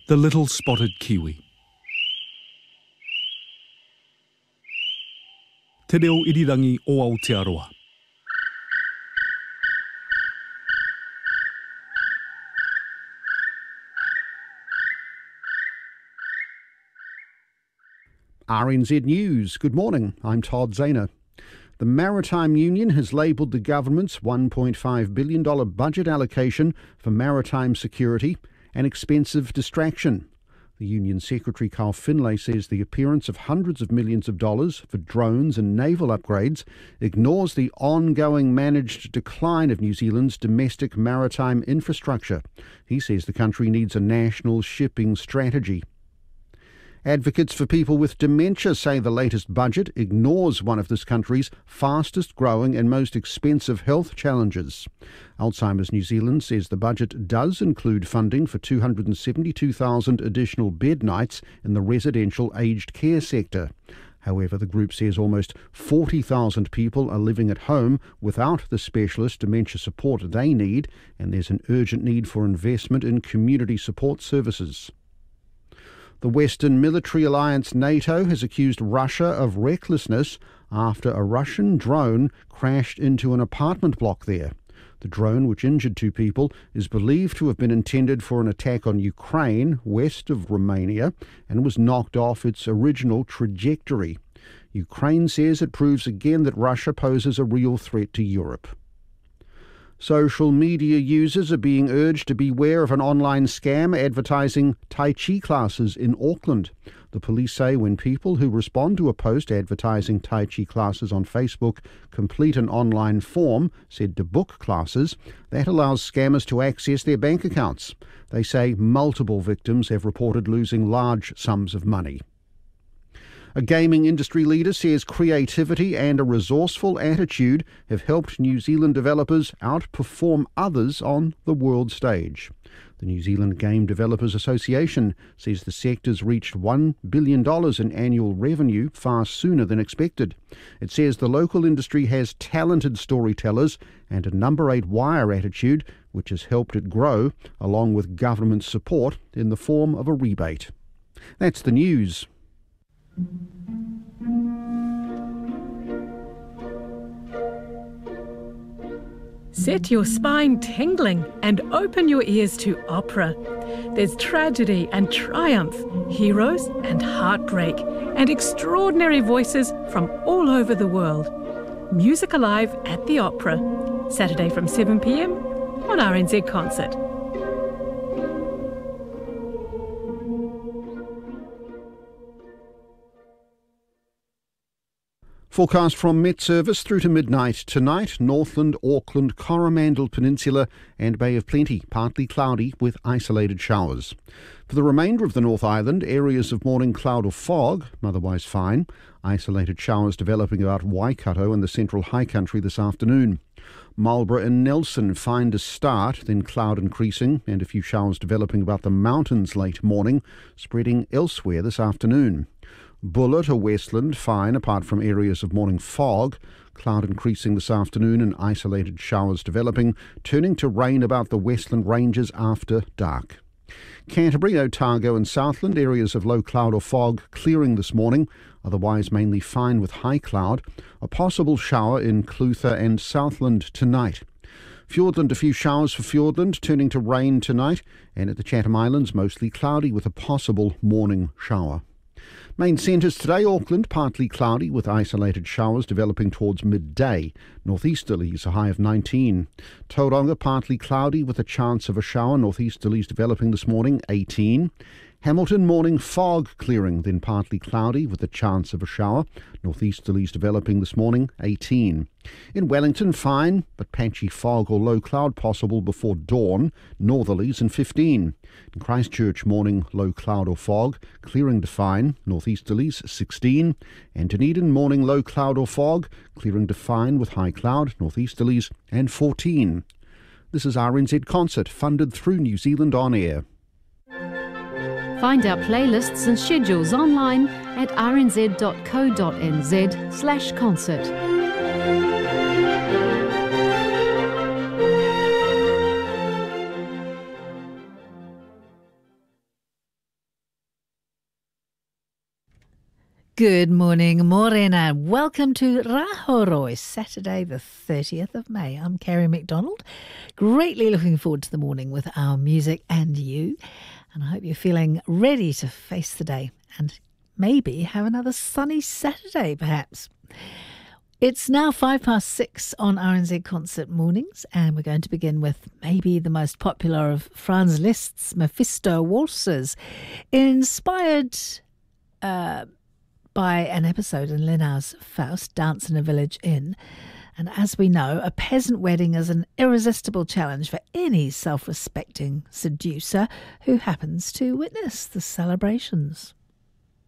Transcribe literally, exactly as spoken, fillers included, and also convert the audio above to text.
The Little Spotted Kiwi. Te reo irirangi o Aotearoa. R N Z News. Good morning. I'm Todd Zahner. The Maritime Union has labelled the government's one point five billion dollars budget allocation for maritime security an expensive distraction. The Union Secretary Carl Finlay says the appearance of hundreds of millions of dollars for drones and naval upgrades ignores the ongoing managed decline of New Zealand's domestic maritime infrastructure. He says the country needs a national shipping strategy. Advocates for people with dementia say the latest budget ignores one of this country's fastest growing and most expensive health challenges. Alzheimer's New Zealand says the budget does include funding for two hundred seventy-two thousand additional bed nights in the residential aged care sector. However, the group says almost forty thousand people are living at home without the specialist dementia support they need, and there's an urgent need for investment in community support services. The Western military alliance NATO has accused Russia of recklessness after a Russian drone crashed into an apartment block there. The drone, which injured two people, is believed to have been intended for an attack on Ukraine, west of Romania, and was knocked off its original trajectory. Ukraine says it proves again that Russia poses a real threat to Europe. Social media users are being urged to beware of an online scam advertising Tai Chi classes in Auckland. The police say when people who respond to a post advertising Tai Chi classes on Facebook complete an online form said to book classes, that allows scammers to access their bank accounts. They say multiple victims have reported losing large sums of money. A gaming industry leader says creativity and a resourceful attitude have helped New Zealand developers outperform others on the world stage. The New Zealand Game Developers Association says the sector's reached one billion dollars in annual revenue far sooner than expected. It says the local industry has talented storytellers and a number eight wire attitude, which has helped it grow, along with government support in the form of a rebate. That's the news. Set your spine tingling and open your ears to opera. There's tragedy and triumph, heroes and heartbreak, and extraordinary voices from all over the world. Music Alive at the Opera, Saturday from seven p m on R N Z Concert. Forecast from Met Service through to midnight tonight. Northland, Auckland, Coromandel Peninsula and Bay of Plenty, partly cloudy with isolated showers. For the remainder of the North Island, areas of morning cloud or fog, otherwise fine. Isolated showers developing about Waikato and the central high country this afternoon. Marlborough and Nelson fine to start, then cloud increasing and a few showers developing about the mountains late morning, spreading elsewhere this afternoon. Bullet or Westland, fine apart from areas of morning fog, cloud increasing this afternoon and isolated showers developing, turning to rain about the Westland Ranges after dark. Canterbury, Otago and Southland, areas of low cloud or fog clearing this morning, otherwise mainly fine with high cloud. A possible shower in Clutha and Southland tonight. Fiordland, a few showers for Fiordland, turning to rain tonight, and at the Chatham Islands mostly cloudy with a possible morning shower. Main centres today, Auckland, partly cloudy with isolated showers developing towards midday. Northeasterlies, a high of nineteen. Tauranga, partly cloudy with a chance of a shower. Northeasterlies developing this morning, eighteen. Hamilton, morning fog clearing, then partly cloudy with a chance of a shower. Northeasterlies developing this morning, eighteen. In Wellington, fine, but patchy fog or low cloud possible before dawn. Northerlies and fifteen. In Christchurch, morning low cloud or fog, clearing to fine. Northeasterlies, sixteen. And Dunedin, morning low cloud or fog, clearing to fine with high cloud. Northeasterlies and fourteen. This is R N Z Concert, funded through New Zealand On Air. Find our playlists and schedules online at r n z dot co dot n z slash concert. Good morning, Morena. Welcome to Rahoroi, Saturday the thirtieth of May. I'm Kerry McDonald. Greatly looking forward to the morning with our music and you. And I hope you're feeling ready to face the day and maybe have another sunny Saturday, perhaps. It's now five past six on R N Z Concert Mornings, and we're going to begin with maybe the most popular of Franz Liszt's Mephisto waltzes, inspired uh, by an episode in Lenau's Faust, Dance in a Village Inn. And as we know, a peasant wedding is an irresistible challenge for any self-respecting seducer who happens to witness the celebrations.